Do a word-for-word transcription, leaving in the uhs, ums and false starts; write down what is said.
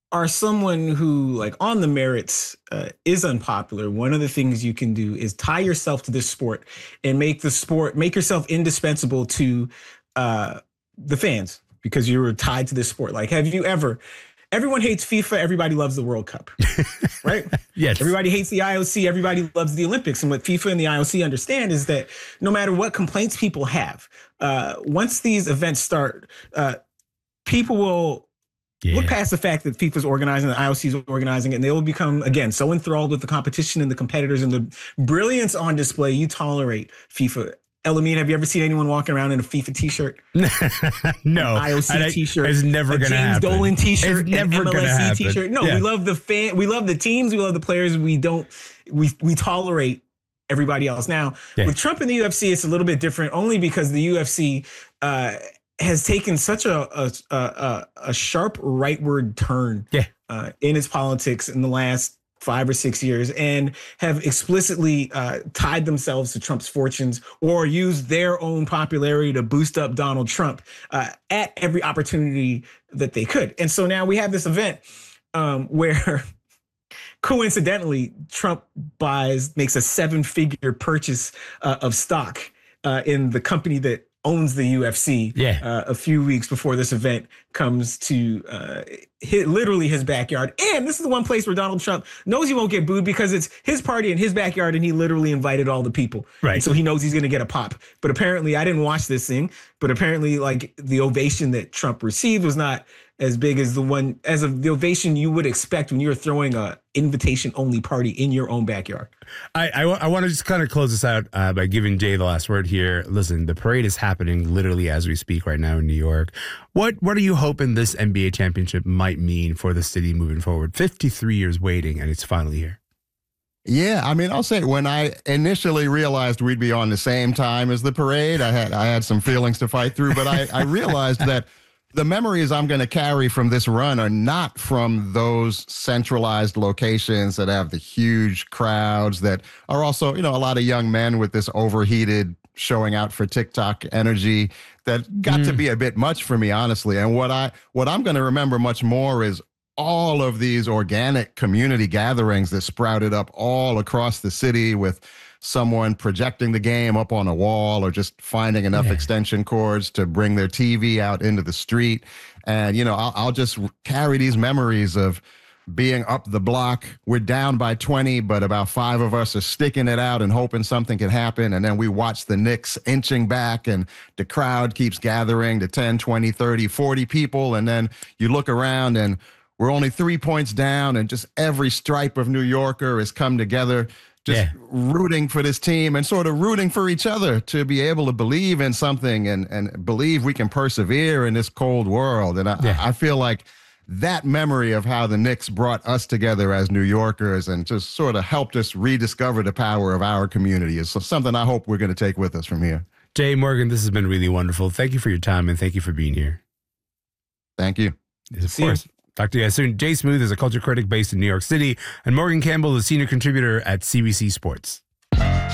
are someone who, like, on the merits, uh, is unpopular, one of the things you can do is tie yourself to this sport and make the sport, make yourself indispensable to uh, the fans because you're tied to this sport. Like, have you ever, everyone hates FIFA, everybody loves the World Cup, right? Yes. Everybody hates the I O C, everybody loves the Olympics. And what FIFA and the I O C understand is that no matter what complaints people have, uh, once these events start, uh, people will yeah. look past the fact that FIFA's organizing, the I O C's organizing it, and they will become, again, so enthralled with the competition and the competitors and the brilliance on display. You tolerate FIFA. Elamine, have you ever seen anyone walking around in a FIFA t-shirt? No. An I O C I, t-shirt. It's never going to happen. James Dolan t-shirt. It's never going to happen. T-shirt. No, yeah. we love the fan. We love the teams. We love the players. We don't. We we tolerate everybody else. Now, yeah. with Trump and the U F C, it's a little bit different, only because the U F C uh, has taken such a a, a, a sharp rightward turn yeah. uh, in its politics in the last five or six years and have explicitly uh, tied themselves to Trump's fortunes or used their own popularity to boost up Donald Trump uh, at every opportunity that they could. And so now we have this event um, where coincidentally, Trump buys, makes a seven figure purchase uh, of stock uh, in the company that owns the U F C yeah. uh, a few weeks before this event comes to uh, hit literally his backyard. And this is the one place where Donald Trump knows he won't get booed because it's his party in his backyard and he literally invited all the people. Right. And so he knows he's going to get a pop. But apparently, I didn't watch this thing, but apparently like the ovation that Trump received was not as big as the one, as of the ovation you would expect when you're throwing a invitation only party in your own backyard. I, I, I want to just kind of close this out uh, by giving Jay the last word here. Listen, the parade is happening literally as we speak right now in New York. What what are you hoping this N B A championship might mean for the city moving forward? fifty-three years waiting, and it's finally here. Yeah, I mean, I'll say when I initially realized we'd be on the same time as the parade, I had I had some feelings to fight through, but I, I realized that the memories I'm going to carry from this run are not from those centralized locations that have the huge crowds that are also, you know, a lot of young men with this overheated showing out for TikTok energy that got mm. to be a bit much for me, honestly. And what I what I'm going to remember much more is all of these organic community gatherings that sprouted up all across the city with someone projecting the game up on a wall or just finding enough yeah. extension cords to bring their T V out into the street. And, you know, I'll, I'll just carry these memories of being up the block. We're down by twenty, but about five of us are sticking it out and hoping something can happen. And then we watch the Knicks inching back and the crowd keeps gathering to ten, twenty, thirty, forty people. And then you look around and we're only three points down and just every stripe of New Yorker has come together just yeah. rooting for this team and sort of rooting for each other to be able to believe in something and, and believe we can persevere in this cold world. And I, yeah. I feel like that memory of how the Knicks brought us together as New Yorkers and just sort of helped us rediscover the power of our community is something I hope we're going to take with us from here. Jay Morgan, this has been really wonderful. Thank you for your time and thank you for being here. Thank you. Yes, of See course. You. Talk to you guys soon. Jay Smooth is a culture critic based in New York City, and Morgan Campbell is a senior contributor at C B C Sports.